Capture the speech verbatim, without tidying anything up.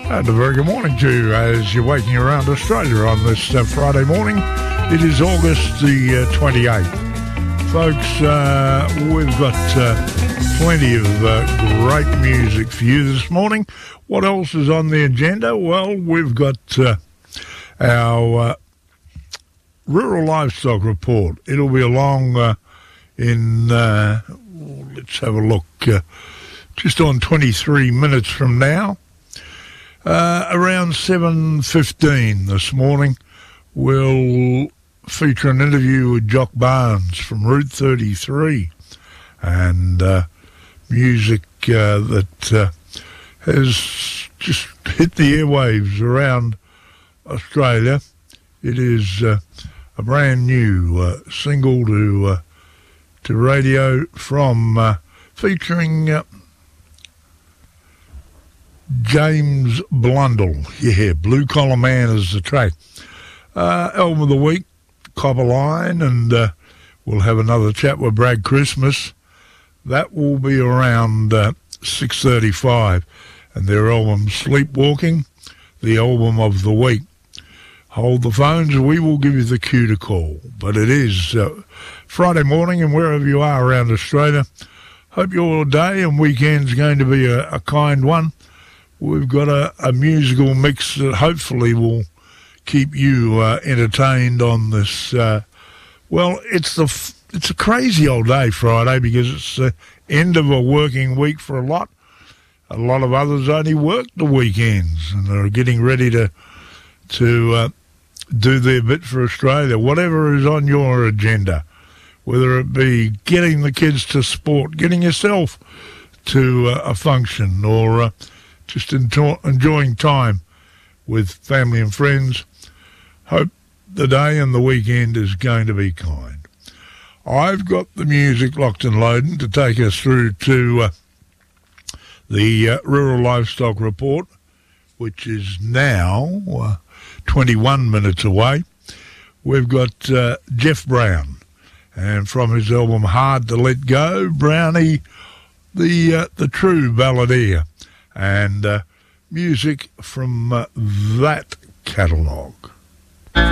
And a very good morning to you as you're waking around Australia on this uh, Friday morning. It is August the uh, twenty-eighth. Folks, uh, we've got uh, plenty of uh, great music for you this morning. What else is on the agenda? Well, we've got uh, our uh, Rural Livestock Report. It'll be along uh, in, uh, let's have a look, uh, just on twenty-three minutes from now. Uh, around seven fifteen this morning, we'll feature an interview with Jock Barnes from Route thirty-three, and uh, music uh, that uh, has just hit the airwaves around Australia. It is uh, a brand new uh, single to uh, to radio from uh, featuring Uh, James Blundell. Yeah, Blue Collar Man is the track. Uh, album of the week, Copper Line, and uh, we'll have another chat with Brad Christmas. That will be around uh, six thirty-five. And their album, Sleepwalking, the album of the week. Hold the phones, we will give you the cue to call. But it is uh, Friday morning, and wherever you are around Australia, hope your day and weekend's going to be a, a kind one. We've got a, a musical mix that hopefully will keep you uh, entertained on this. Uh, well, it's the f- it's a crazy old day, Friday, because it's the end of a working week for a lot. A lot of others only work the weekends and are getting ready to to uh, do their bit for Australia. Whatever is on your agenda, whether it be getting the kids to sport, getting yourself to uh, a function, or uh, just enjoy, enjoying time with family and friends. Hope the day and the weekend is going to be kind. I've got the music locked and loading to take us through to uh, the uh, Rural Livestock Report, which is now uh, twenty-one minutes away. We've got uh, Jeff Brown, and from his album Hard to Let Go, Brownie, the, uh, the true balladeer. And uh, music from uh, that catalogue.